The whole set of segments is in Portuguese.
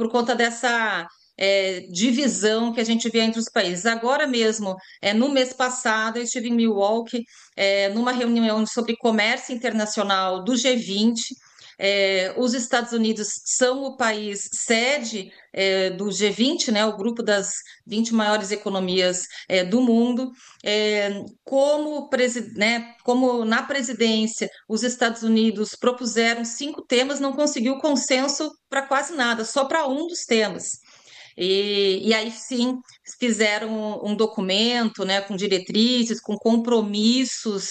por conta dessa divisão que a gente vê entre os países. Agora mesmo, no mês passado, eu estive em Milwaukee, numa reunião sobre comércio internacional do G20. Os Estados Unidos são o país sede do G20, né, o grupo das 20 maiores economias do mundo. Como na presidência os Estados Unidos propuseram 5 temas, não conseguiu consenso para quase nada, só para um dos temas. E aí sim fizeram um documento, né, com diretrizes, com compromissos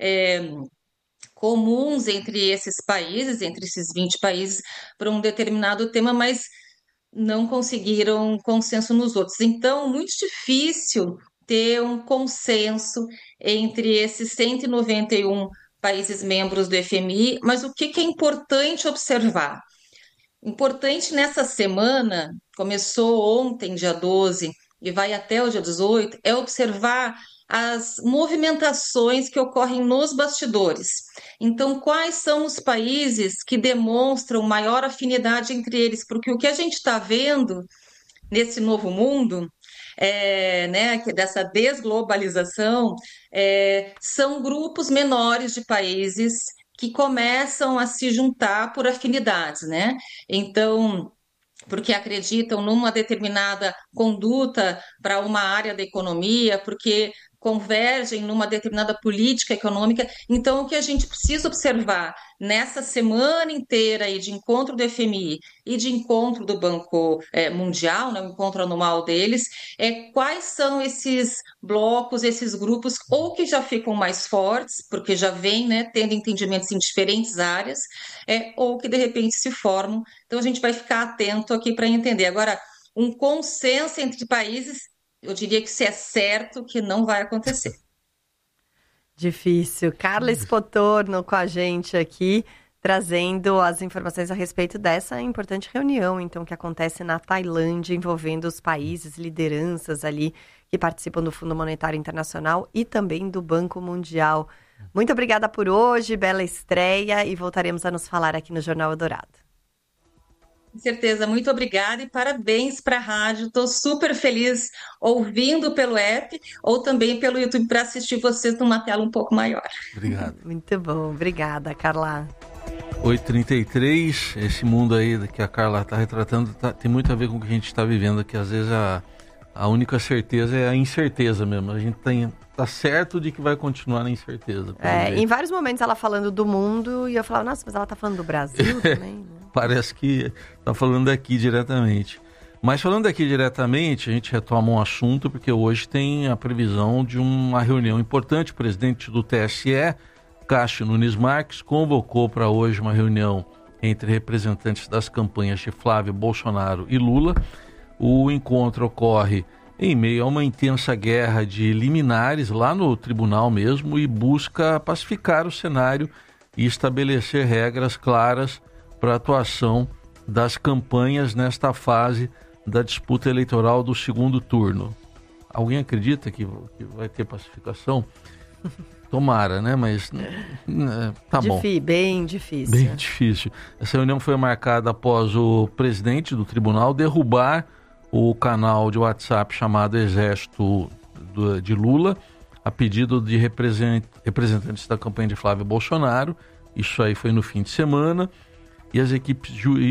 comuns entre esses países, entre esses 20 países, para um determinado tema, mas não conseguiram consenso nos outros. Então, muito difícil ter um consenso entre esses 191 países membros do FMI, mas o que é importante observar? Importante nessa semana, começou ontem, dia 12, e vai até o dia 18, é observar as movimentações que ocorrem nos bastidores. Então, quais são os países que demonstram maior afinidade entre eles? Porque o que a gente está vendo nesse novo mundo, dessa desglobalização, são grupos menores de países que começam a se juntar por afinidades, né? Então, porque acreditam numa determinada conduta para uma área da economia, porque convergem numa determinada política econômica. Então, o que a gente precisa observar nessa semana inteira aí de encontro do FMI e de encontro do Banco Mundial, né, o encontro anual deles, quais são esses blocos, esses grupos, ou que já ficam mais fortes, porque já vêm, né, tendo entendimentos em diferentes áreas, ou que de repente se formam. Então, a gente vai ficar atento aqui para entender. Agora, um consenso entre países, eu diria que isso é certo que não vai acontecer. Difícil. Carla Spotorno com a gente aqui, trazendo as informações a respeito dessa importante reunião, então, que acontece na Tailândia, envolvendo os países, lideranças ali que participam do Fundo Monetário Internacional e também do Banco Mundial. Muito obrigada por hoje, bela estreia, e voltaremos a nos falar aqui no Jornal Eldorado. Com certeza, muito obrigada e parabéns para a rádio. Estou super feliz ouvindo pelo app ou também pelo YouTube para assistir vocês numa tela um pouco maior. Obrigado. Muito bom, obrigada, Carla. 8h33, esse mundo aí que a Carla está retratando tem muito a ver com o que a gente está vivendo, que às vezes a única certeza é a incerteza mesmo. A gente tá certo de que vai continuar na incerteza. Em vários momentos ela falando do mundo e eu falava, nossa, mas ela tá falando do Brasil também, né? Parece que tá falando daqui diretamente. Mas falando daqui diretamente, a gente retoma um assunto, porque hoje tem a previsão de uma reunião importante. O presidente do TSE, Cássio Nunes Marques, convocou para hoje uma reunião entre representantes das campanhas de Flávio Bolsonaro e Lula. O encontro ocorre em meio a uma intensa guerra de liminares lá no tribunal mesmo e busca pacificar o cenário e estabelecer regras claras para a atuação das campanhas nesta fase da disputa eleitoral do segundo turno. Alguém acredita que vai ter pacificação? Tomara, né? Mas tá bom. Bem difícil. Bem difícil. Essa reunião foi marcada após o presidente do tribunal derrubar o canal de WhatsApp chamado Exército de Lula, a pedido de representantes da campanha de Flávio Bolsonaro. Isso aí foi no fim de semana. E as equipes...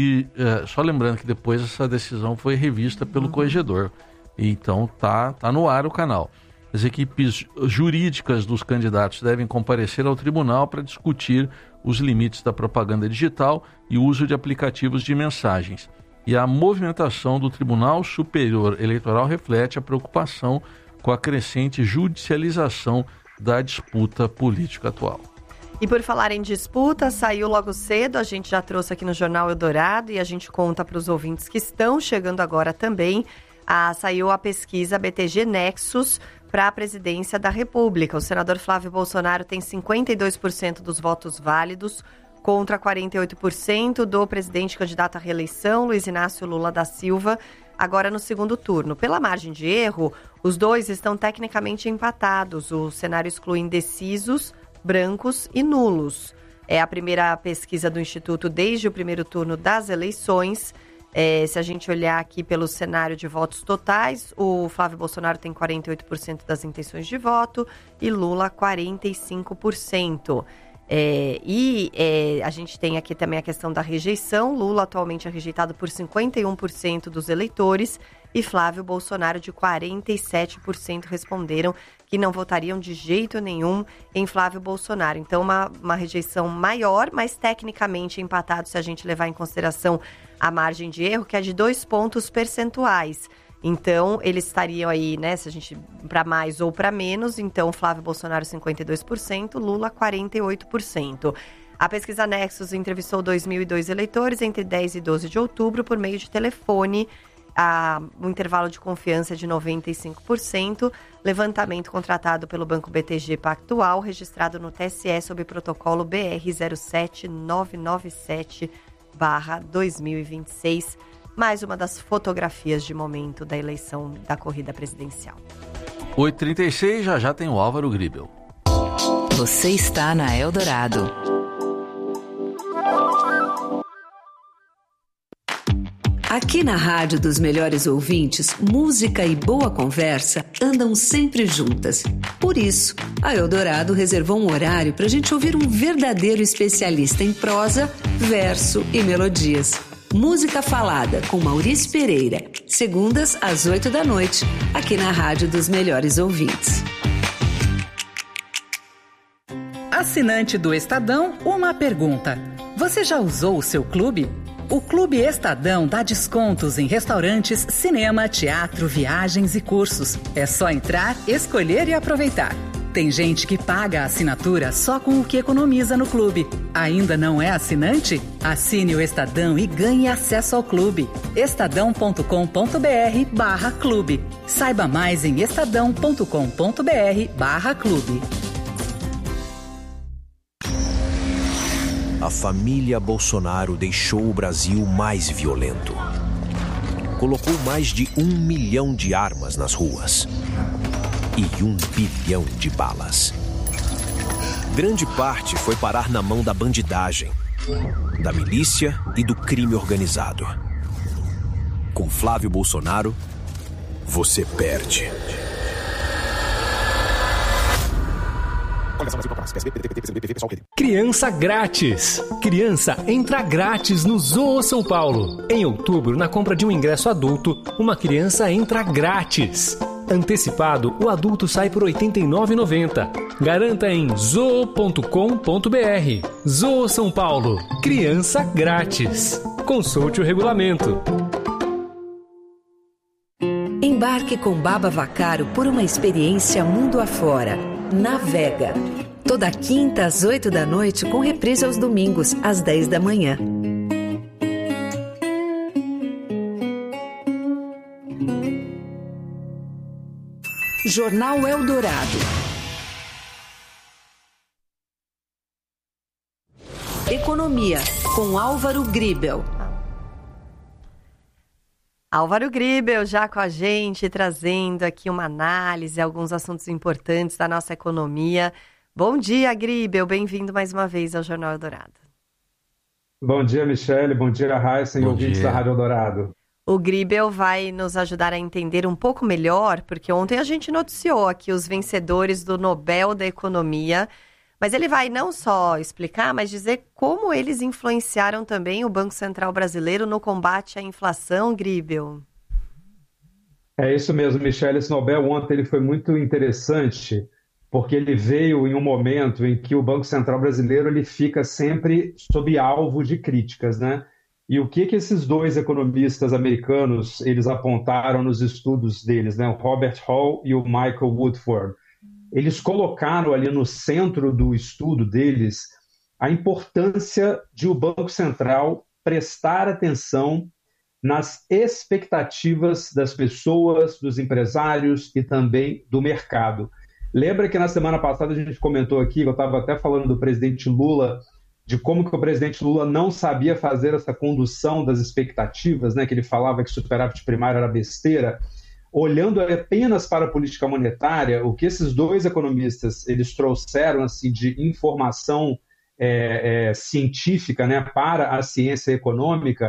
só lembrando que depois essa decisão foi revista pelo corregedor. Então tá no ar o canal. As equipes jurídicas dos candidatos devem comparecer ao tribunal para discutir os limites da propaganda digital e o uso de aplicativos de mensagens. E a movimentação do Tribunal Superior Eleitoral reflete a preocupação com a crescente judicialização da disputa política atual. E por falar em disputa, saiu logo cedo, a gente já trouxe aqui no Jornal Eldorado e a gente conta para os ouvintes que estão chegando agora também. Saiu a pesquisa BTG Nexus para a presidência da República. O senador Flávio Bolsonaro tem 52% dos votos válidos, contra 48% do presidente candidato à reeleição, Luiz Inácio Lula da Silva, agora no segundo turno. Pela margem de erro, os dois estão tecnicamente empatados. O cenário exclui indecisos, brancos e nulos. É a primeira pesquisa do Instituto desde o primeiro turno das eleições. Se a gente olhar aqui pelo cenário de votos totais, o Flávio Bolsonaro tem 48% das intenções de voto e Lula 45%. A gente tem aqui também a questão da rejeição. Lula atualmente é rejeitado por 51% dos eleitores e Flávio Bolsonaro, de 47%, responderam que não votariam de jeito nenhum em Flávio Bolsonaro. Então, uma rejeição maior, mas tecnicamente empatado se a gente levar em consideração a margem de erro, que é de 2 pontos percentuais. Então, eles estariam aí, né, se a gente para mais ou para menos. Então, Flávio Bolsonaro 52%, Lula 48%. A pesquisa Nexus entrevistou 2.002 eleitores entre 10 e 12 de outubro por meio de telefone. O intervalo de confiança é de 95%. Levantamento contratado pelo Banco BTG Pactual, registrado no TSE sob protocolo BR 07997/2026. Mais uma das fotografias de momento da eleição da corrida presidencial. 8h36, já tem o Álvaro Gribel. Você está na Eldorado. Aqui na Rádio dos Melhores Ouvintes, música e boa conversa andam sempre juntas. Por isso, a Eldorado reservou um horário para a gente ouvir um verdadeiro especialista em prosa, verso e melodias. Música Falada, com Maurício Pereira, segundas às 8 da noite, aqui na Rádio dos Melhores Ouvintes. Assinante do Estadão, uma pergunta. Você já usou o seu clube? O Clube Estadão dá descontos em restaurantes, cinema, teatro, viagens e cursos. É só entrar, escolher e aproveitar. Tem gente que paga a assinatura só com o que economiza no clube. Ainda não é assinante? Assine o Estadão e ganhe acesso ao clube. estadão.com.br/clube. Saiba mais em estadão.com.br/clube. A família Bolsonaro deixou o Brasil mais violento. Colocou mais de 1 milhão de armas nas ruas e 1 bilhão de balas. Grande parte foi parar na mão da bandidagem, da milícia e do crime organizado. Com Flávio Bolsonaro, você perde. Criança grátis. Criança entra grátis no Zoo São Paulo. Em outubro, na compra de um ingresso adulto, uma criança entra grátis. Antecipado, o adulto sai por R$ 89,90. Garanta em zoo.com.br. Zoo São Paulo. Criança grátis. Consulte o regulamento. Embarque com Baba Vacaro por uma experiência mundo afora. Navega. Toda quinta às 8 da noite, com reprise aos domingos, às 10 da manhã. Jornal Eldorado. Economia, com Álvaro Gribel. Álvaro Gribel já com a gente, trazendo aqui uma análise, alguns assuntos importantes da nossa economia. Bom dia, Gribel. Bem-vindo mais uma vez ao Jornal Eldorado. Bom dia, Michele. Bom dia, Raíssa e ouvintes da Rádio Eldorado. O Gribel vai nos ajudar a entender um pouco melhor, porque ontem a gente noticiou aqui os vencedores do Nobel da Economia, mas ele vai não só explicar, mas dizer como eles influenciaram também o Banco Central Brasileiro no combate à inflação, Gribel. É isso mesmo, Michele. Esse Nobel ontem ele foi muito interessante, porque ele veio em um momento em que o Banco Central Brasileiro ele fica sempre sob alvo de críticas, né? E o que esses dois economistas americanos eles apontaram nos estudos deles, né? O Robert Hall e o Michael Woodford. Eles colocaram ali no centro do estudo deles a importância de o Banco Central prestar atenção nas expectativas das pessoas, dos empresários e também do mercado. Lembra que na semana passada a gente comentou aqui, eu estava até falando do presidente Lula, de como que o presidente Lula não sabia fazer essa condução das expectativas, né? Que ele falava que superávit primário era besteira. Olhando apenas para a política monetária, o que esses dois economistas eles trouxeram assim, de informação científica, né, para a ciência econômica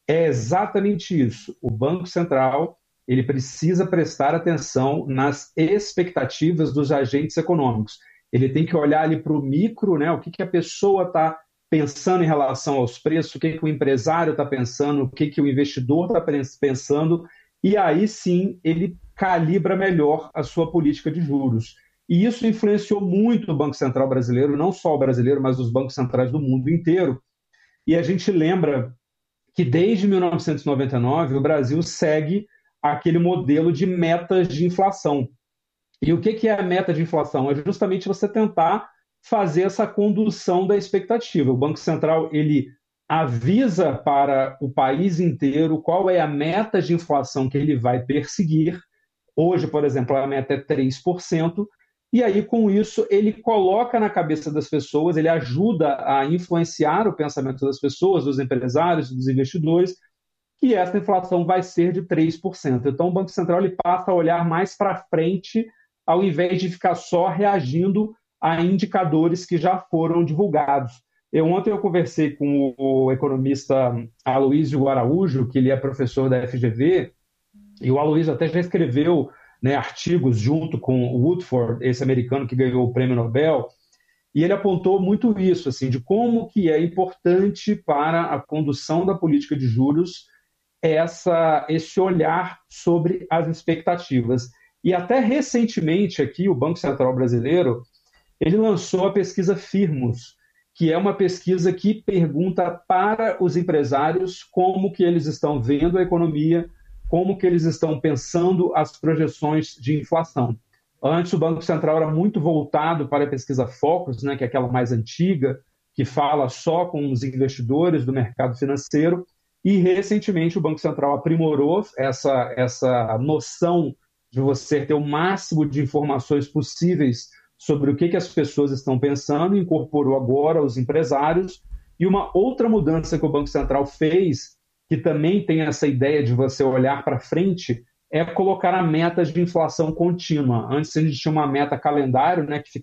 é exatamente isso. O Banco Central ele precisa prestar atenção nas expectativas dos agentes econômicos. Ele tem que olhar ali para o micro, né? O que a pessoa está pensando em relação aos preços, o que o empresário está pensando, o que o investidor está pensando, e aí sim ele calibra melhor a sua política de juros. E isso influenciou muito o Banco Central brasileiro, não só o brasileiro, mas os bancos centrais do mundo inteiro. E a gente lembra que desde 1999 o Brasil segue aquele modelo de metas de inflação. E o que é a meta de inflação? É justamente você tentar fazer essa condução da expectativa. O Banco Central ele avisa para o país inteiro qual é a meta de inflação que ele vai perseguir. Hoje, por exemplo, a meta é 3%, e aí com isso ele coloca na cabeça das pessoas, ele ajuda a influenciar o pensamento das pessoas, dos empresários, dos investidores, que essa inflação vai ser de 3%. Então o Banco Central ele passa a olhar mais para frente, ao invés de ficar só reagindo a indicadores que já foram divulgados. Ontem eu conversei com o economista Aloysio Araújo, que ele é professor da FGV, e o Aloysio até já escreveu, né, artigos junto com o Woodford, esse americano que ganhou o Prêmio Nobel, e ele apontou muito isso, assim, de como que é importante para a condução da política de juros esse olhar sobre as expectativas. E até recentemente aqui o Banco Central brasileiro ele lançou a pesquisa Firmus, que é uma pesquisa que pergunta para os empresários como que eles estão vendo a economia, como que eles estão pensando as projeções de inflação. Antes o Banco Central era muito voltado para a pesquisa Focus, né, que é aquela mais antiga, que fala só com os investidores do mercado financeiro, e recentemente o Banco Central aprimorou essa noção de você ter o máximo de informações possíveis sobre o que as pessoas estão pensando, incorporou agora os empresários. E uma outra mudança que o Banco Central fez, que também tem essa ideia de você olhar para frente, é colocar a meta de inflação contínua. Antes a gente tinha uma meta calendário, né, que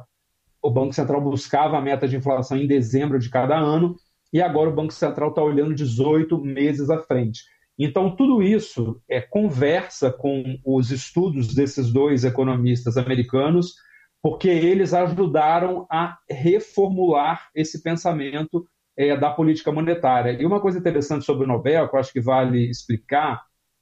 o Banco Central buscava a meta de inflação em dezembro de cada ano, e agora o Banco Central está olhando 18 meses à frente. Então, tudo isso conversa com os estudos desses dois economistas americanos, porque eles ajudaram a reformular esse pensamento da política monetária. E uma coisa interessante sobre o Nobel, que eu acho que vale explicar,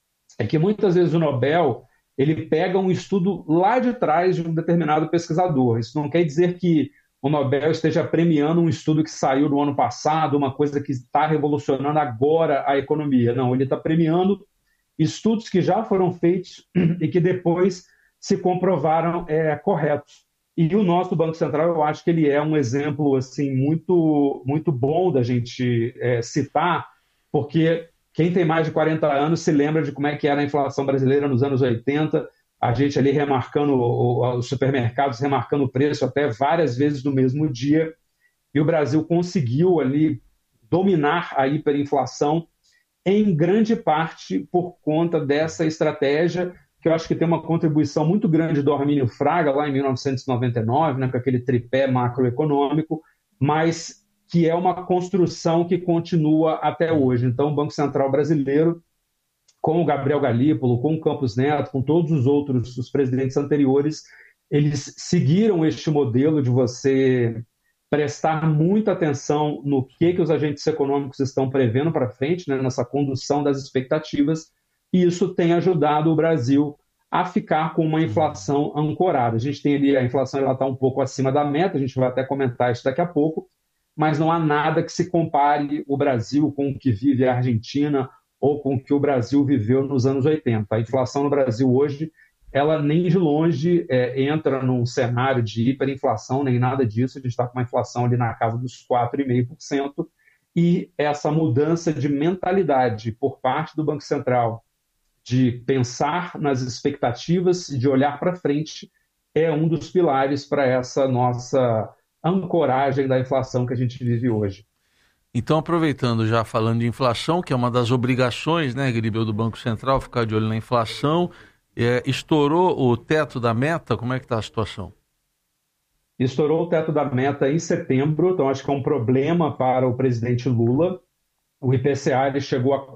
é que muitas vezes o Nobel ele pega um estudo lá de trás de um determinado pesquisador. Isso não quer dizer que o Nobel esteja premiando um estudo que saiu no ano passado, uma coisa que está revolucionando agora a economia. Não, ele está premiando estudos que já foram feitos e que depois se comprovaram corretos. E o nosso Banco Central, eu acho que ele é um exemplo assim, muito, muito bom da gente citar, porque quem tem mais de 40 anos se lembra de como é que era a inflação brasileira nos anos 80, a gente ali remarcando, os supermercados remarcando o preço até várias vezes no mesmo dia, e o Brasil conseguiu ali dominar a hiperinflação em grande parte por conta dessa estratégia, que eu acho que tem uma contribuição muito grande do Armínio Fraga, lá em 1999, né, com aquele tripé macroeconômico, mas que é uma construção que continua até hoje. Então, o Banco Central brasileiro, com o Gabriel Galípolo, com o Campos Neto, com todos os outros, os presidentes anteriores, eles seguiram este modelo de você prestar muita atenção no que os agentes econômicos estão prevendo para frente, né, nessa condução das expectativas, e isso tem ajudado o Brasil a ficar com uma inflação ancorada. A gente tem ali, a inflação está um pouco acima da meta, a gente vai até comentar isso daqui a pouco, mas não há nada que se compare o Brasil com o que vive a Argentina ou com o que o Brasil viveu nos anos 80. A inflação no Brasil hoje, ela nem de longe entra num cenário de hiperinflação, nem nada disso. A gente está com uma inflação ali na casa dos 4,5%, e essa mudança de mentalidade por parte do Banco Central de pensar nas expectativas e de olhar para frente é um dos pilares para essa nossa ancoragem da inflação que a gente vive hoje. Então, aproveitando já falando de inflação, que é uma das obrigações, né, Gribel, do Banco Central, ficar de olho na inflação, estourou o teto da meta? Como é que está a situação? Estourou o teto da meta em setembro, então acho que é um problema para o presidente Lula. O IPCA ele chegou a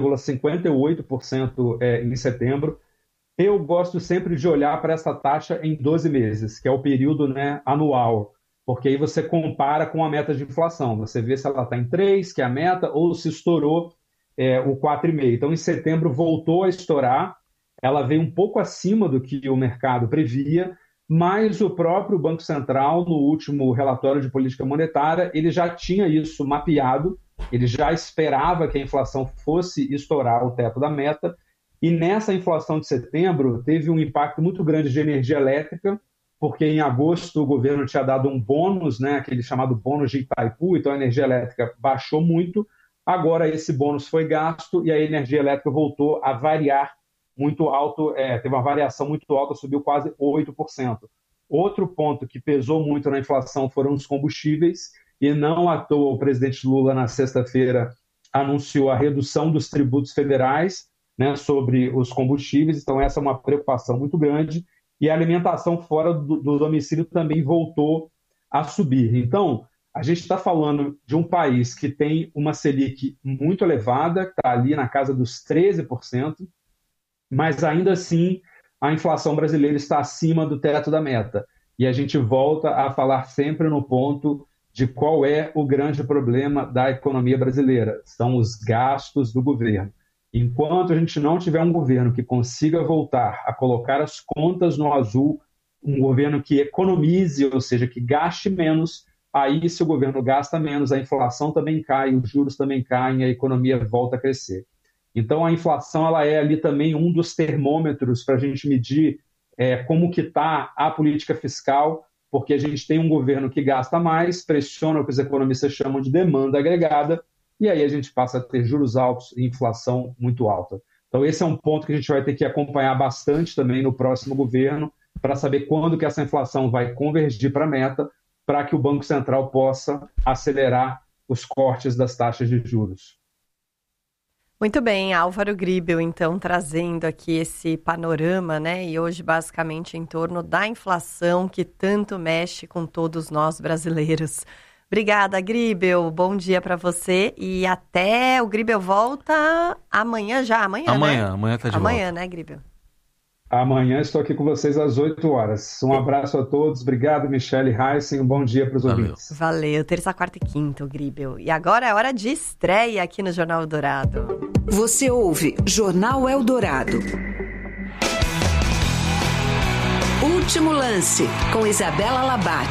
4,58% em setembro. Eu gosto sempre de olhar para essa taxa em 12 meses, que é o período, né, anual, porque aí você compara com a meta de inflação. Você vê se ela está em 3, que é a meta, ou se estourou o 4,5. Então, em setembro, voltou a estourar. Ela veio um pouco acima do que o mercado previa, mas o próprio Banco Central, no último relatório de política monetária, ele já tinha isso mapeado, ele já esperava que a inflação fosse estourar o teto da meta, e nessa inflação de setembro teve um impacto muito grande de energia elétrica, porque em agosto o governo tinha dado um bônus, né, aquele chamado bônus de Itaipu, então a energia elétrica baixou muito, agora esse bônus foi gasto e a energia elétrica voltou a variar muito alto, teve uma variação muito alta, subiu quase 8%. Outro ponto que pesou muito na inflação foram os combustíveis, e não à toa o presidente Lula, na sexta-feira, anunciou a redução dos tributos federais, né, sobre os combustíveis, então essa é uma preocupação muito grande, e a alimentação fora do domicílio também voltou a subir. Então, a gente está falando de um país que tem uma Selic muito elevada, que está ali na casa dos 13%, mas ainda assim a inflação brasileira está acima do teto da meta. E a gente volta a falar sempre no ponto de qual é o grande problema da economia brasileira. São os gastos do governo. Enquanto a gente não tiver um governo que consiga voltar a colocar as contas no azul, um governo que economize, ou seja, que gaste menos, aí se o governo gasta menos, a inflação também cai, os juros também caem, a economia volta a crescer. Então, a inflação ela é ali também um dos termômetros para a gente medir como que está a política fiscal, porque a gente tem um governo que gasta mais, pressiona o que os economistas chamam de demanda agregada, e aí a gente passa a ter juros altos e inflação muito alta. Então, esse é um ponto que a gente vai ter que acompanhar bastante também no próximo governo, para saber quando que essa inflação vai convergir para a meta, para que o Banco Central possa acelerar os cortes das taxas de juros. Muito bem, Álvaro Gribel, então, trazendo aqui esse panorama, né? E hoje, basicamente, em torno da inflação que tanto mexe com todos nós brasileiros. Obrigada, Gribel. Bom dia para você. E até o Gribel volta amanhã já. Amanhã tá de volta. Amanhã, né, Gribel? Amanhã estou aqui com vocês às 8 horas. Um abraço a todos. Obrigado, Michele Heissen. Um bom dia para os ouvintes. Valeu. Terça, quarta e quinta, Gribel. E agora é hora de estreia aqui no Jornal Eldorado. Você ouve Jornal Eldorado. Último lance, com Isabela Labate.